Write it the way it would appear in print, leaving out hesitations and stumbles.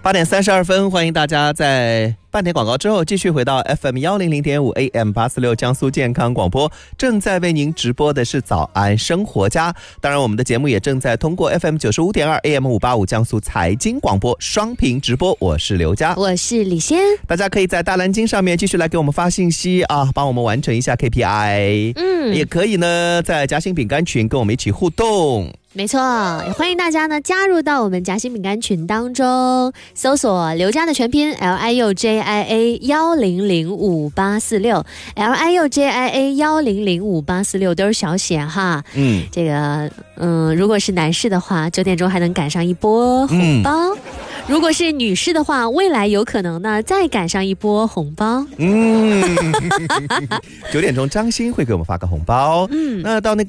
8点32分，欢迎大家在半点广告之后继续回到 FM100.5 AM846 江苏健康广播，正在为您直播的是早安生活家。当然我们的节目也正在通过 FM95.2 AM585 江苏财经广播双屏直播。我是刘佳， 我是李仙。 大家可以在大蓝鲸上面继续来给我们发信息啊，帮我们完成一下 KPI。也可以呢在夹心饼干群跟我们一起互动。 没错，也欢迎大家呢加入到我们夹心饼干群当中，搜索刘佳的全拼 LIUJIA 100586 LIUJIA 100586都是小写哈。这个如果是男士的话，9点钟还能赶上一波红包。如果是女士的话，未来有可能呢再赶上一波红包。9 点钟张欣会给我们发个红包。那到那个